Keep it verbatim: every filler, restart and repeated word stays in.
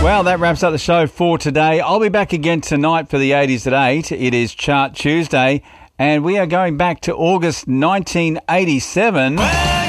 Well, that wraps up the show for today. I'll be back again tonight for the eighties at eight. It is Chart Tuesday, and we are going back to August nineteen eighty-seven.